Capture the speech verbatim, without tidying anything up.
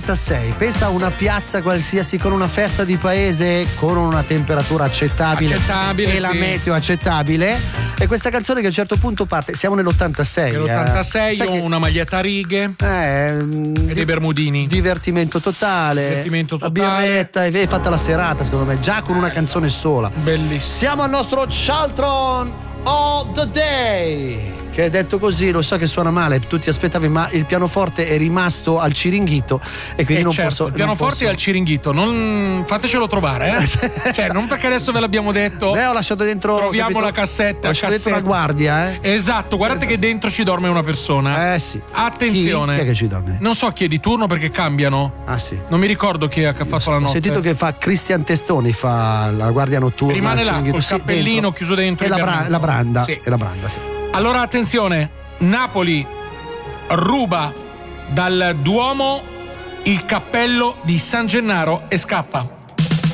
nell'ottantasei. Pensa a una piazza qualsiasi con una festa di paese con una temperatura accettabile, accettabile e la sì. meteo accettabile. E questa canzone che a un certo punto parte, siamo nell'ottantasei. Nell'ottantasei eh. io ho una maglietta a righe eh, e dei bermudini. Divertimento totale. Divertimento La totale. birretta, e fatta la serata, secondo me, già con una canzone sola. Bellissimo. Siamo al nostro Cialtron of the Day, che detto così lo so che suona male, tutti aspettavi, ma il pianoforte è rimasto al Ciringhito e quindi eh non certo, posso. il pianoforte posso... è al Ciringhito, non fatecelo trovare, eh? Cioè, non perché adesso ve l'abbiamo detto. Beh, ho lasciato dentro. Troviamo capito? la cassetta. Ho lasciato cassetta. dentro una guardia, eh? Esatto, guardate che dentro ci dorme una persona. Eh sì. Attenzione. Chi? Chi è che ci dorme? Non so chi è di turno perché cambiano. Ah sì. Non mi ricordo chi è che ha fatto la Ho notte. sentito che fa Cristian Testoni, fa la guardia notturna. Rimane al là Ciringhito. col Sì, cappellino dentro. chiuso dentro E il la, bra- piano. la branda. Sì. E la branda, sì. Allora attenzione, Napoli ruba dal Duomo il cappello di San Gennaro e scappa.